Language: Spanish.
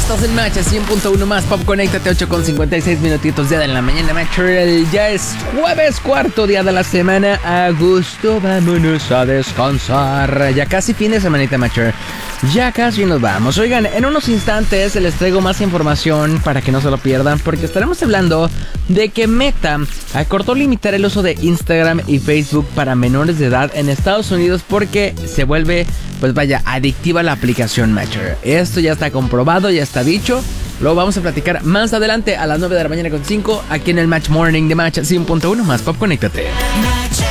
Estás en Match 100.1 más Pop. Conéctate, 8:56 minutitos ya de la mañana, Match. Ya es jueves, cuarto día de la semana. A gusto, vámonos a descansar. Ya casi fin de semanita, Match. Ya casi nos vamos. Oigan, en unos instantes les traigo más información para que no se lo pierdan, porque estaremos hablando de que Meta acordó limitar el uso de Instagram y Facebook para menores de edad en Estados Unidos porque se vuelve, pues vaya, adictiva la aplicación Matcher. Esto ya está comprobado, ya está dicho. Lo vamos a platicar más adelante a las 9 de la mañana con 5 aquí en el Match Morning de Match 100.1 más Pop. Conéctate.